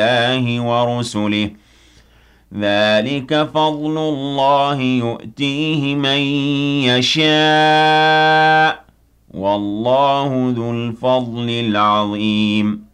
الله ورسله ذلك فضل الله يؤتيه من يشاء والله ذو الفضل العظيم